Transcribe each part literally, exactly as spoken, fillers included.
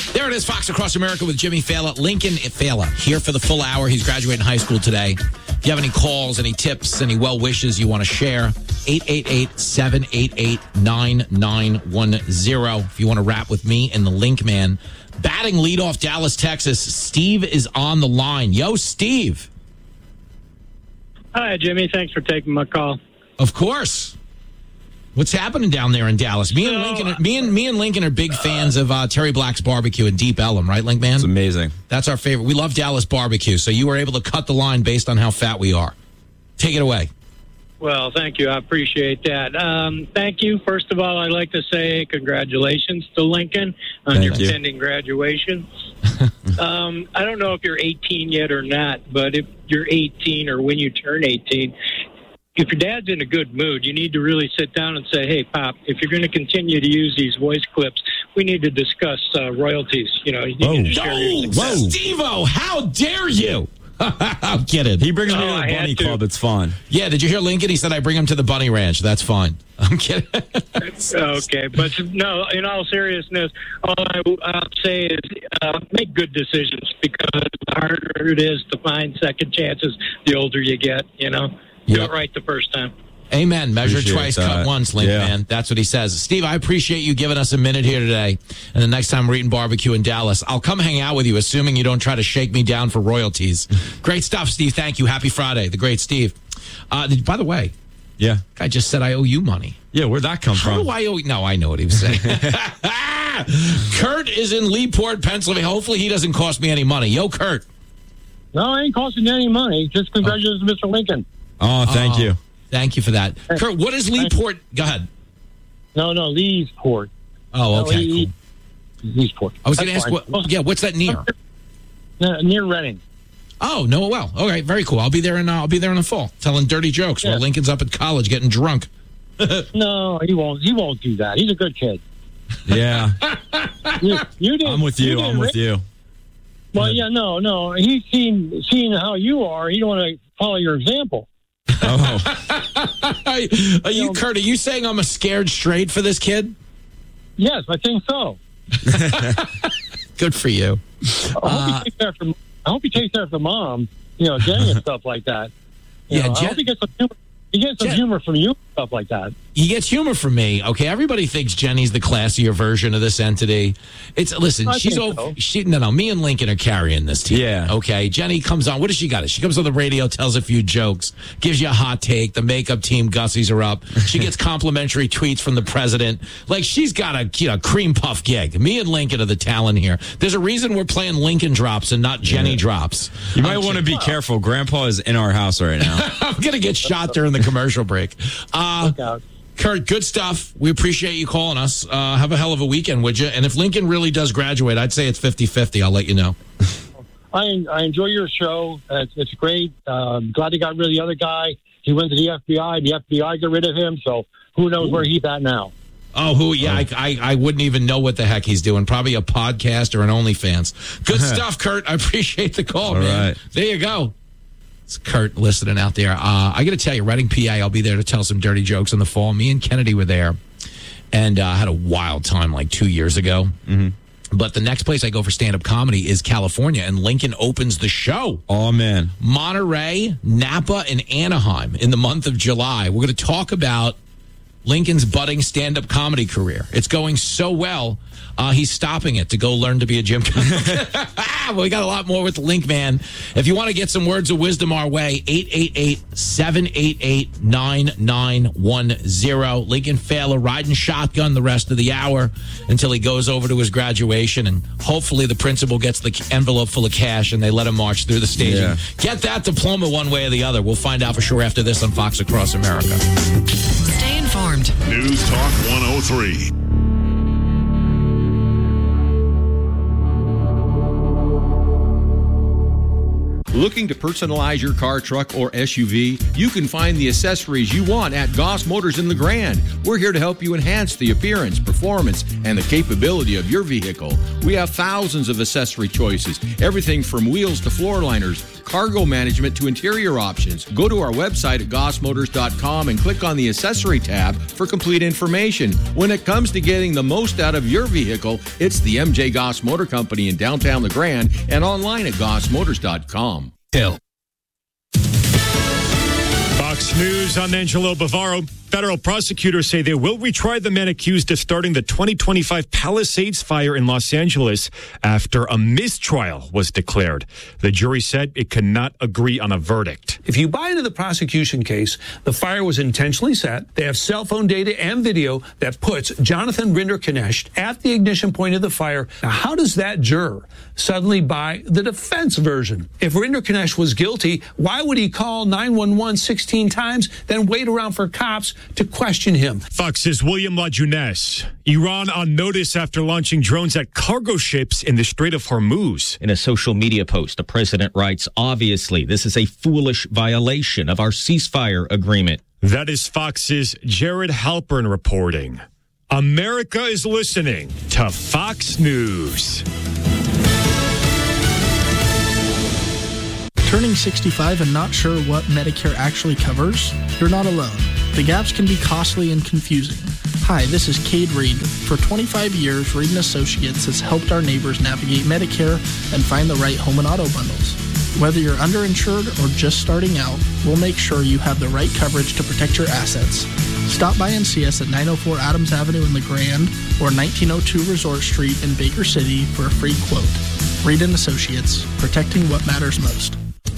There it is, Fox Across America with Jimmy Fallon. Lincoln Fallon here for the full hour. He's graduating high school today. If you have any calls, any tips, any well wishes you want to share, eight eight eight, seven eight eight, nine nine one zero. If you want to rap with me and the Link Man. Batting leadoff Dallas, Texas. Steve is on the line. Yo, Steve. Hi, Jimmy. Thanks for taking my call. Of course. What's happening down there in Dallas? Me and So, Lincoln, are, me and me and Lincoln are big fans of uh, Terry Black's barbecue in Deep Ellum, right, Link Man? It's amazing. That's our favorite. We love Dallas barbecue. So you were able to cut the line based on how fat we are. Take it away. Well, thank you. I appreciate that. Um, thank you. First of all, I'd like to say congratulations to Lincoln on Thank your you. pending graduation. um, I don't know if you're eighteen yet or not, but if you're eighteen or when you turn eighteen, if your dad's in a good mood, you need to really sit down and say, hey, Pop, if you're going to continue to use these voice clips, we need to discuss uh, royalties. You know, you need to share your success. Whoa, Steve-O, how dare you? I'm kidding. He brings me Oh, to I the had bunny to. club. It's fun. Yeah, did you hear Lincoln? He said I bring him to the Bunny Ranch. That's fine. I'm kidding. Okay, but no, in all seriousness, all I will say is uh, make good decisions, because the harder it is to find second chances, the older you get, you know. Do Yep. it right the first time. Amen. Measure Appreciate twice, that. cut once, Link Yeah. Man. That's what he says. Steve, I appreciate you giving us a minute here today. And the next time we're eating barbecue in Dallas, I'll come hang out with you, assuming you don't try to shake me down for royalties. Great stuff, Steve. Thank you. Happy Friday. The great Steve. Uh, did- by the way, Yeah. I just said I owe you money. Yeah, where'd that come How from? do I owe? No, I know what he was saying. Kurt is in Leeport, Pennsylvania. Hopefully he doesn't cost me any money. Yo, Kurt. No, it ain't costing you any money. Just congratulations, to Mister Lincoln. Oh, thank Oh, you. Thank you for that. Kurt, what is Leeport? Go ahead. No, no, Leesport. Oh, okay. L E E Cool. Leesport. I was going to That's ask, fine. what, yeah, what's that near? Uh, near Reading. Oh, no, well, okay, very cool. I'll be there in uh, I'll be there in the fall, telling dirty jokes while Yeah. Lincoln's up at college getting drunk. No, he won't. He won't do that. He's a good kid. Yeah. You, you didn't. I'm with you. didn't I'm with re- you. Well, yeah, no, no. He's seen seen how you are. He don't want to follow your example. Oh, are you, Kurt, are you saying I'm a scared straight for this kid? Yes, I think so. Good for you. I hope Uh, he takes after. I hope he takes after mom. You know, Jenny and stuff like that. You Yeah, know, Jen- I hope he gets some humor. He gets some Jen- humor from you, and stuff like that. He gets humor from me. Okay, everybody thinks Jenny's the classier version of this entity. It's listen, I she's think over. so. She no, no. Me and Lincoln are carrying this team. Yeah. Okay. Jenny comes on. What does she got? She comes on the radio, tells a few jokes, gives you a hot take. The makeup team gussies her up. She gets complimentary tweets from the president. Like she's got a you know cream puff gig. Me and Lincoln are the talent here. There's a reason we're playing Lincoln drops and not Jenny Yeah. drops. you might I'm want to kidding. be careful. Grandpa is in our house right now. I'm gonna get shot during the commercial break. Uh, Look out. Kurt, good stuff. We appreciate you calling us. Uh, have a hell of a weekend, would you? And if Lincoln really does graduate, I'd say it's fifty-fifty. I'll let you know. I I enjoy your show. Uh, it's, it's great. Um, glad they got rid of the other guy. He went to the F B I. The F B I got rid of him. So who knows where he's at now? Oh, who? Yeah, I, I, I wouldn't even know what the heck he's doing. Probably a podcast or an OnlyFans. Good stuff, Kurt. I appreciate the call, All man. right. There you go. It's Kurt listening out there. Uh, I got to tell you, Reading, P A, I'll be there to tell some dirty jokes in the fall. Me and Kennedy were there, and uh, had a wild time like two years ago. Mm-hmm. But the next place I go for stand-up comedy is California, and Lincoln opens the show. Oh, man. Monterey, Napa, and Anaheim in the month of July. We're going to talk about Lincoln's budding stand-up comedy career. It's going so well, uh, he's stopping it to go learn to be a gym coach. We got a lot more with the Link Man. If you want to get some words of wisdom our way, eight eight eight, seven eight eight, nine nine one zero. Lincoln Failer riding shotgun the rest of the hour until he goes over to his graduation, and hopefully the principal gets the envelope full of cash and they let him march through the stage. Yeah. Get that diploma one way or the other. We'll find out for sure after this on Fox Across America. Stay informed. News Talk one oh three. Looking to personalize your car, truck, or S U V? You can find the accessories you want at Goss Motors in LeGrand. We're here to help you enhance the appearance, performance, and the capability of your vehicle. We have thousands of accessory choices, everything from wheels to floor liners, cargo management to interior options. Go to our website at goss motors dot com and click on the accessory tab for complete information. When it comes to getting the most out of your vehicle, it's the M J Goss Motor Company in downtown LeGrand and online at goss motors dot com. Hill. Fox News, I'm Angelo Bavaro. Federal prosecutors say they will retry the men accused of starting the twenty twenty-five Palisades fire in Los Angeles after a mistrial was declared. The jury said it cannot agree on a verdict. If you buy into the prosecution case, the fire was intentionally set. They have cell phone data and video that puts Jonathan Rinder-Knecht at the ignition point of the fire. Now, how does that juror suddenly buy the defense version? If Rinder-Knecht was guilty, why would he call nine one one sixteen times, then wait around for cops to question him? Fox's William LaJeunesse. Iran on notice after launching drones at cargo ships in the Strait of Hormuz. In a social media post, the president writes, obviously, this is a foolish violation of our ceasefire agreement. That is Fox's Jared Halpern reporting. America is listening to Fox News. Turning sixty-five and not sure what Medicare actually covers? You're not alone. The gaps can be costly and confusing. Hi, this is Cade Reed. For twenty-five years, Reed and Associates has helped our neighbors navigate Medicare and find the right home and auto bundles. Whether you're underinsured or just starting out, we'll make sure you have the right coverage to protect your assets. Stop by and see us at nine oh four Adams Avenue in LeGrand or nineteen oh two Resort Street in Baker City for a free quote. Reed and Associates, protecting what matters most.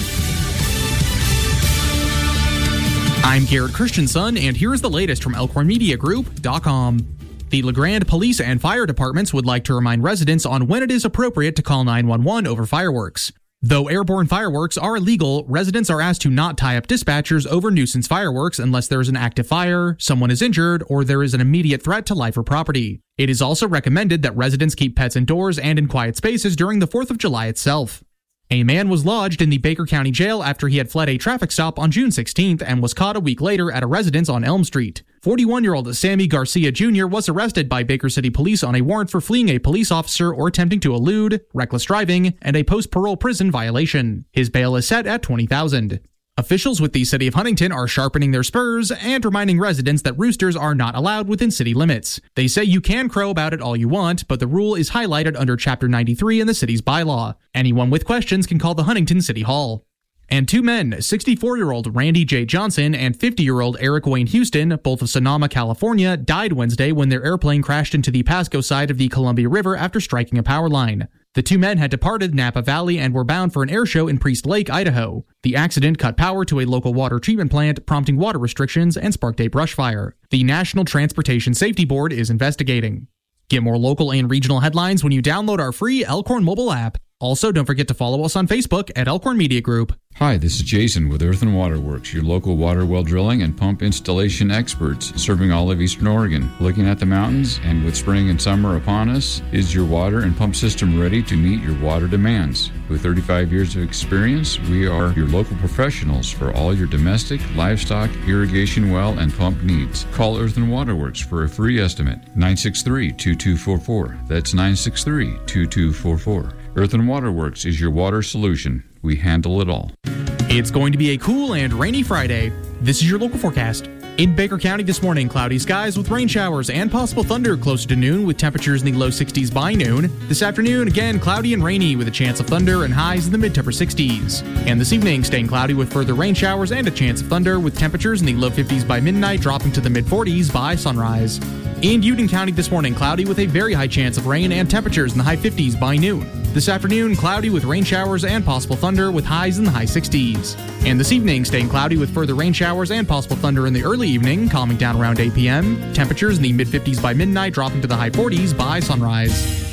I'm Garrett Christensen, and here is the latest from Elkhorn Media Group dot com. The LeGrand Police and Fire Departments would like to remind residents on when it is appropriate to call nine one one over fireworks. Though airborne fireworks are illegal, residents are asked to not tie up dispatchers over nuisance fireworks unless there is an active fire, someone is injured, or there is an immediate threat to life or property. It is also recommended that residents keep pets indoors and in quiet spaces during the fourth of July itself. A man was lodged in the Baker County Jail after he had fled a traffic stop on June sixteenth and was caught a week later at a residence on Elm Street. forty-one-year-old Sammy Garcia Junior was arrested by Baker City Police on a warrant for fleeing a police officer or attempting to elude, reckless driving, and a post-parole prison violation. His bail is set at twenty thousand dollars. Officials with the city of Huntington are sharpening their spurs and reminding residents that roosters are not allowed within city limits. They say you can crow about it all you want, but the rule is highlighted under Chapter ninety-three in the city's bylaw. Anyone with questions can call the Huntington City Hall. And two men, sixty-four-year-old Randy J. Johnson and fifty-year-old Eric Wayne Houston, both of Sonoma, California, died Wednesday when their airplane crashed into the Pasco side of the Columbia River after striking a power line. The two men had departed Napa Valley and were bound for an air show in Priest Lake, Idaho. The accident cut power to a local water treatment plant, prompting water restrictions and sparked a brush fire. The National Transportation Safety Board is investigating. Get more local and regional headlines when you download our free Elkhorn mobile app. Also, don't forget to follow us on Facebook at Elkhorn Media Group. Hi, this is Jason with Earth and Water Works, your local water well drilling and pump installation experts serving all of Eastern Oregon. Looking at the mountains and with spring and summer upon us, is your water and pump system ready to meet your water demands? With thirty-five years of experience, we are your local professionals for all your domestic, livestock, irrigation well, and pump needs. Call Earth and Water Works for a free estimate, nine six three, two two four four. That's nine six three, two two four four. Earth and Water Works is your water solution. We handle it all. It's going to be a cool and rainy Friday. This is your local forecast. In Baker County this morning, cloudy skies with rain showers and possible thunder closer to noon with temperatures in the low sixties by noon. This afternoon, again, cloudy and rainy with a chance of thunder and highs in the mid-to upper sixties. And this evening, staying cloudy with further rain showers and a chance of thunder with temperatures in the low fifties by midnight, dropping to the mid-forties by sunrise. In Union County this morning, cloudy with a very high chance of rain and temperatures in the high fifties by noon. This afternoon, cloudy with rain showers and possible thunder with highs in the high sixties. And this evening, staying cloudy with further rain showers and possible thunder in the early evening, calming down around eight p.m. Temperatures in the mid-fifties by midnight, dropping to the high forties by sunrise.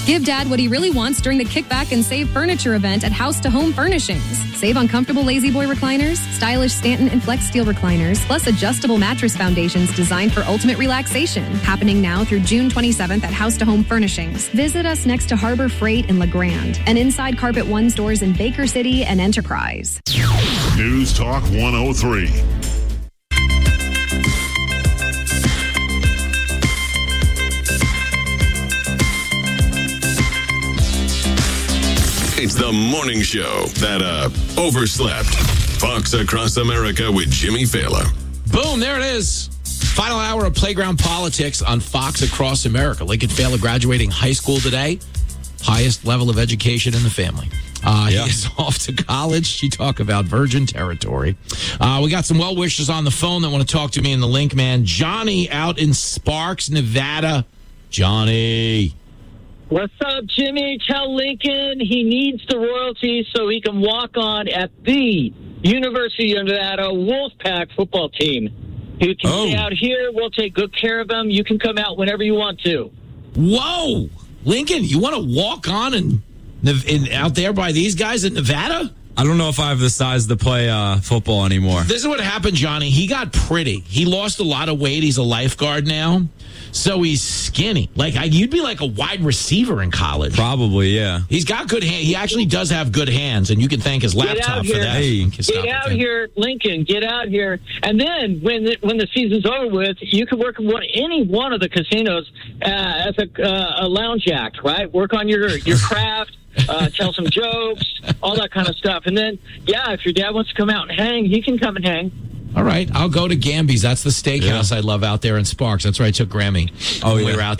Give Dad what he really wants during the Kickback and Save Furniture event at House to Home Furnishings. Save on comfortable Lazy Boy recliners, stylish Stanton and Flex Steel recliners, plus adjustable mattress foundations designed for ultimate relaxation. Happening now through June twenty-seventh at House to Home Furnishings. Visit us next to Harbor Freight in La Grande and inside Carpet One stores in Baker City and Enterprise. News Talk one oh three. It's the morning show that uh overslept. Fox Across America with Jimmy Fallon. Boom, there it is. Final hour of Playground Politics on Fox Across America. Lincoln Fallon graduating high school today. Highest level of education in the family. Uh, yeah. He is off to college. She talk about virgin territory. Uh, we got some well wishers on the phone that want to talk to me in the link, man. Johnny out in Sparks, Nevada. Johnny. What's up, Jimmy? Tell Lincoln he needs the royalties so he can walk on at the University of Nevada Wolfpack football team. You can oh. stay out here. We'll take good care of him. You can come out whenever you want to. Whoa! Lincoln, you want to walk on and in, out there by these guys in Nevada? I don't know if I have the size to play uh, football anymore. This is what happened, Johnny. He got pretty. He lost a lot of weight. He's a lifeguard now. So he's skinny. Like I, you'd be like a wide receiver in college. Probably, yeah. He's got good hands. He actually does have good hands, and you can thank his laptop for that. Hey. Get out here, Lincoln. Get out here. And then when the, when the season's over with, you can work at any one of the casinos uh, as a, uh, a lounge act, right? Work on your, your craft. Uh, tell some jokes, all that kind of stuff. And then, yeah, if your dad wants to come out and hang, he can come and hang. All right, I'll go to Gamby's. That's the steakhouse yeah. I love out there in Sparks. That's where I took Grammy. Oh, yeah. We were out